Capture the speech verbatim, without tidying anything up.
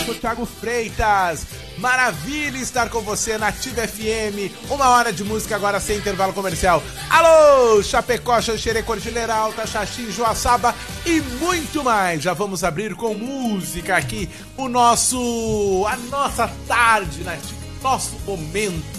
sou Thiago Freitas. Maravilha estar com você na Ativa F M. Uma hora de música agora sem intervalo comercial. Alô, Chapecó, Xanxerê, Cordilheira Alta, Xaxim, Joaçaba e muito mais. Já vamos abrir com música aqui o nosso, a nossa tarde, na Ativa, nosso momento